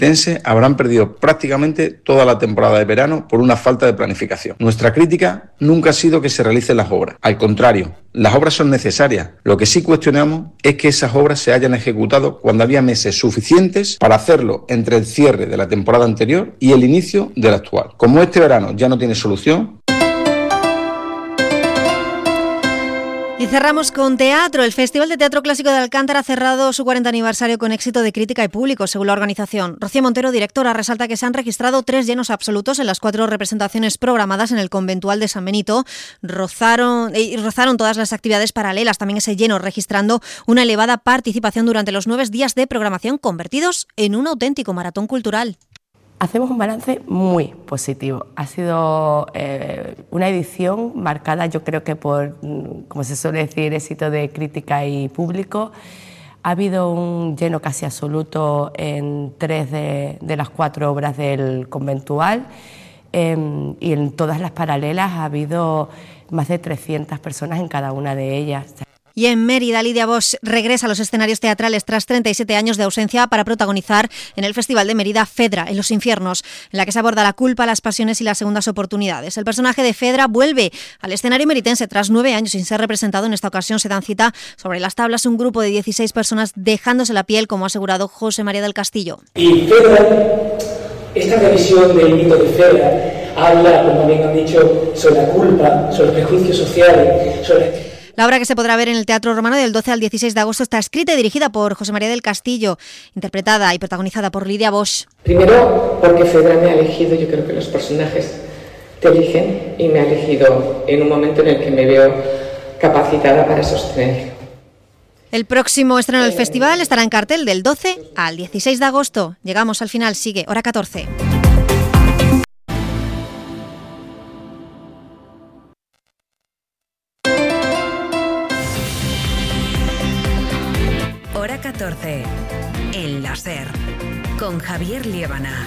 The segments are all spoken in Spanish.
Tense habrán perdido prácticamente toda la temporada de verano por una falta de planificación. Nuestra crítica nunca ha sido que se realicen las obras. Al contrario, las obras son necesarias. Lo que sí cuestionamos es que esas obras se hayan ejecutado cuando había meses suficientes para hacerlo entre el cierre de la temporada anterior y el inicio de la actual. Como este verano ya no tiene solución. Y cerramos con teatro. El Festival de Teatro Clásico de Alcántara ha cerrado su 40 aniversario con éxito de crítica y público, según la organización. Rocío Montero, directora, resalta que se han registrado 3 llenos absolutos en las 4 representaciones programadas en el conventual de San Benito. Rozaron todas las actividades paralelas, también ese lleno, registrando una elevada participación durante los 9 días de programación, convertidos en un auténtico maratón cultural. Hacemos un balance muy positivo. Ha sido una edición marcada, yo creo que por, como se suele decir, éxito de crítica y público. Ha habido un lleno casi absoluto en 3 de las 4 obras del conventual y en todas las paralelas ha habido más de 300 personas en cada una de ellas. Y en Mérida, Lidia Bosch regresa a los escenarios teatrales tras 37 años de ausencia para protagonizar en el Festival de Mérida Fedra, en Los Infiernos, en la que se aborda la culpa, las pasiones y las segundas oportunidades. El personaje de Fedra vuelve al escenario meritense tras 9 años sin ser representado. En esta ocasión se dan cita sobre las tablas un grupo de 16 personas dejándose la piel, como ha asegurado José María del Castillo. Y Fedra, esta revisión del mito de Fedra, habla, como bien han dicho, sobre la culpa, sobre los prejuicios sociales, sobre... La obra, que se podrá ver en el Teatro Romano del 12 al 16 de agosto, está escrita y dirigida por José María del Castillo, interpretada y protagonizada por Lidia Bosch. Primero, porque Fedra me ha elegido, yo creo que los personajes te eligen, y me ha elegido en un momento en el que me veo capacitada para sostenerlo. El próximo estreno del festival estará en cartel del 12 al 16 de agosto. Llegamos al final, sigue Hora 14. Hora 14, en la SER, con Javier Liébana.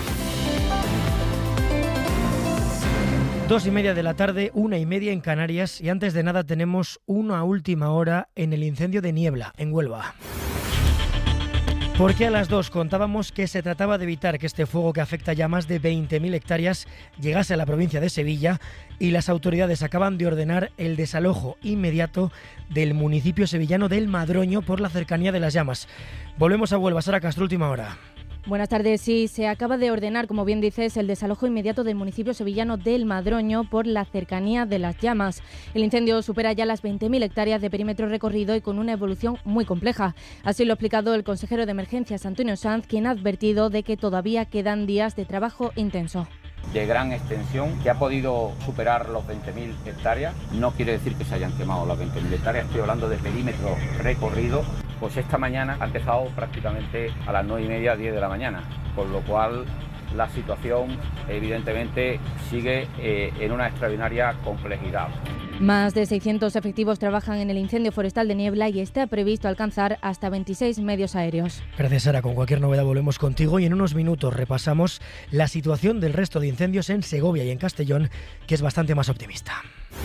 2:30 de la tarde, 1:30 en Canarias, y antes de nada tenemos una última hora en el incendio de Niebla, en Huelva. Porque a las 2 contábamos que se trataba de evitar que este fuego, que afecta ya más de 20.000 hectáreas, llegase a la provincia de Sevilla, y las autoridades acaban de ordenar el desalojo inmediato del municipio sevillano del Madroño por la cercanía de las llamas. Volvemos a Huelva. Sara Castro, última hora. Buenas tardes. Sí, se acaba de ordenar, como bien dices, el desalojo inmediato del municipio sevillano del Madroño por la cercanía de las llamas. El incendio supera ya las 20.000 hectáreas de perímetro recorrido y con una evolución muy compleja. Así lo ha explicado el consejero de Emergencias, Antonio Sanz, quien ha advertido de que todavía quedan días de trabajo intenso. De gran extensión, que ha podido superar los 20.000 hectáreas. No quiere decir que se hayan quemado las 20.000 hectáreas, estoy hablando de perímetro recorrido. Pues esta mañana ha empezado prácticamente a las 9:30, 10 de la mañana, con lo cual la situación evidentemente sigue en una extraordinaria complejidad. Más de 600 efectivos trabajan en el incendio forestal de Niebla y está previsto alcanzar hasta 26 medios aéreos. Gracias, Sara. Con cualquier novedad volvemos contigo y en unos minutos repasamos la situación del resto de incendios en Segovia y en Castellón, que es bastante más optimista.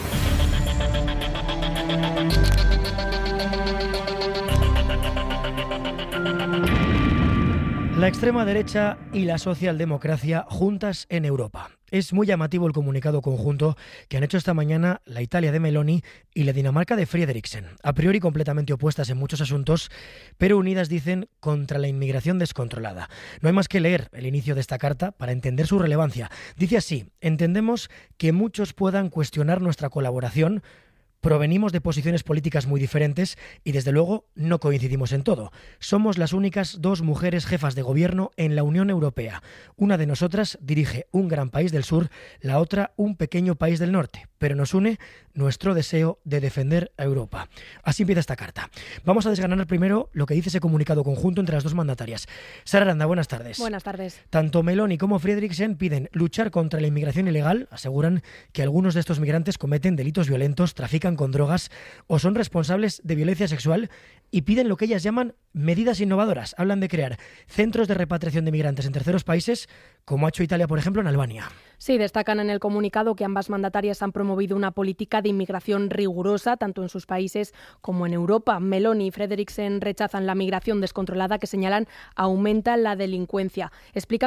La extrema derecha y la socialdemocracia juntas en Europa. Es muy llamativo el comunicado conjunto que han hecho esta mañana la Italia de Meloni y la Dinamarca de Frederiksen. A priori completamente opuestas en muchos asuntos, pero unidas, dicen, contra la inmigración descontrolada. No hay más que leer el inicio de esta carta para entender su relevancia. Dice así: entendemos que muchos puedan cuestionar nuestra colaboración. Provenimos de posiciones políticas muy diferentes y, desde luego, no coincidimos en todo. Somos las únicas 2 mujeres jefas de gobierno en la Unión Europea. Una de nosotras dirige un gran país del sur, la otra un pequeño país del norte. Pero nos une nuestro deseo de defender a Europa. Así empieza esta carta. Vamos a desgranar primero lo que dice ese comunicado conjunto entre las 2 mandatarias. Sara Aranda, buenas tardes. Buenas tardes. Tanto Meloni como Frederiksen piden luchar contra la inmigración ilegal. Aseguran que algunos de estos migrantes cometen delitos violentos, trafican con drogas o son responsables de violencia sexual, y piden lo que ellas llaman medidas innovadoras. Hablan de crear centros de repatriación de migrantes en terceros países, como ha hecho Italia, por ejemplo, en Albania. Sí, destacan en el comunicado que ambas mandatarias han promovido una política de inmigración rigurosa, tanto en sus países como en Europa. Meloni y Frederiksen rechazan la migración descontrolada, que señalan aumenta la delincuencia. Explican